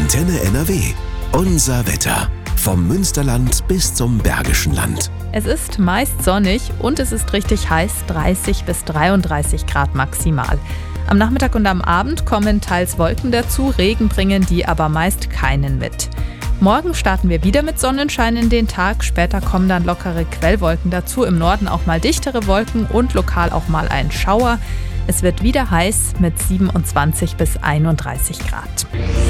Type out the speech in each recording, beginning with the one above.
Antenne NRW. Unser Wetter. Vom Münsterland bis zum Bergischen Land. Es ist meist sonnig und es ist richtig heiß, 30 bis 33 Grad maximal. Am Nachmittag und am Abend kommen teils Wolken dazu, Regen bringen die aber meist keinen mit. Morgen starten wir wieder mit Sonnenschein in den Tag, später kommen dann lockere Quellwolken dazu, im Norden auch mal dichtere Wolken und lokal auch mal ein Schauer. Es wird wieder heiß mit 27 bis 31 Grad.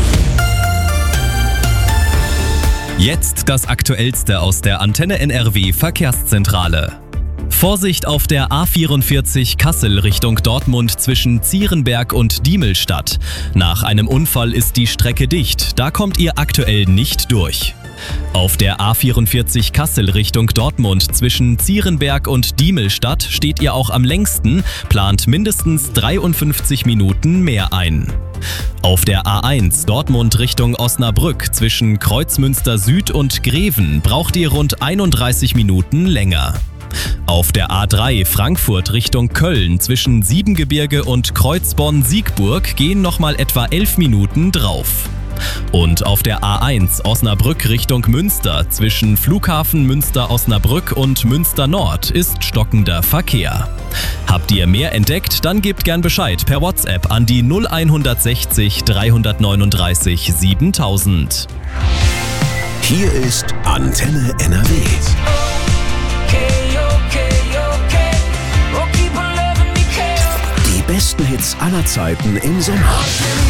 Jetzt das Aktuellste aus der Antenne NRW Verkehrszentrale. Vorsicht auf der A44 Kassel Richtung Dortmund zwischen Zierenberg und Diemelstadt. Nach einem Unfall ist die Strecke dicht, da kommt ihr aktuell nicht durch. Auf der A44 Kassel Richtung Dortmund zwischen Zierenberg und Diemelstadt steht ihr auch am längsten, plant mindestens 53 Minuten mehr ein. Auf der A1 Dortmund Richtung Osnabrück zwischen Kreuzmünster Süd und Greven braucht ihr rund 31 Minuten länger. Auf der A3 Frankfurt Richtung Köln zwischen Siebengebirge und Kreuzborn-Siegburg gehen nochmal etwa 11 Minuten drauf. Und auf der A1 Osnabrück Richtung Münster zwischen Flughafen Münster-Osnabrück und Münster Nord ist stockender Verkehr. Habt ihr mehr entdeckt, dann gebt gern Bescheid per WhatsApp an die 0160 339 7000. Hier ist Antenne NRW. Die besten Hits aller Zeiten im Sommer.